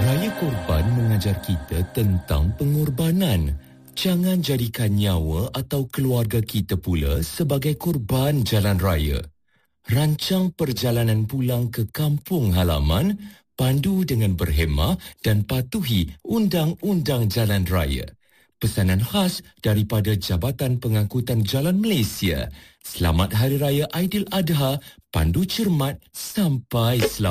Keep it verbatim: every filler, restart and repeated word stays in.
Raya Korban mengajar kita tentang pengorbanan. Jangan jadikan nyawa atau keluarga kita pula sebagai korban jalan raya. Rancang perjalanan pulang ke kampung halaman, pandu dengan berhemah dan patuhi undang-undang jalan raya. Pesanan khas daripada Jabatan Pengangkutan Jalan Malaysia. Selamat Hari Raya Aidiladha, pandu cermat sampai selamat.